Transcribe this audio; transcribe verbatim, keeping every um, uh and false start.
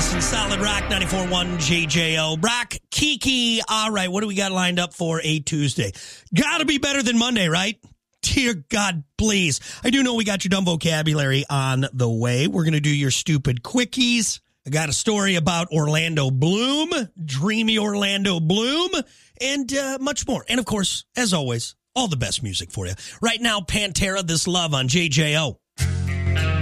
and Solid Rock ninety-four point one J J O. Brock, Kiki. All right, what do we got lined up for a Tuesday? Gotta be better than Monday, right? Dear God, please. I do know we got your dumb vocabulary on the way. We're going to do your stupid quickies. I got a story about Orlando Bloom, dreamy Orlando Bloom, and uh, much more. And, of course, as always, all the best music for you. Right now, Pantera, This Love on J J O.